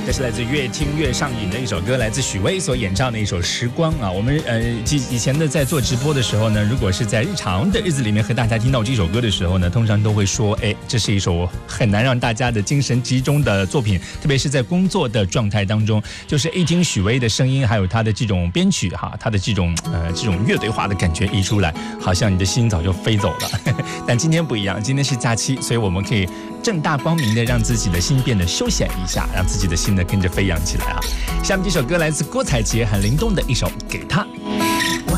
这是来自越听越上瘾的一首歌，来自许巍所演唱的一首《时光》啊。我们以前的在做直播的时候呢，如果是在日常的日子里面和大家听到这首歌的时候呢，通常都会说，这是一首很难让大家的精神集中的作品，特别是在工作的状态当中，就是一听许巍的声音，还有他的这种编曲哈，他的这种乐队化的感觉一出来，好像你的心早就飞走了。但今天不一样，今天是假期，所以我们可以正大光明的让自己的心变得休闲一下，让自己的心呢跟着飞扬起来啊！下面这首歌来自郭采洁，很灵动的一首《给他》。 我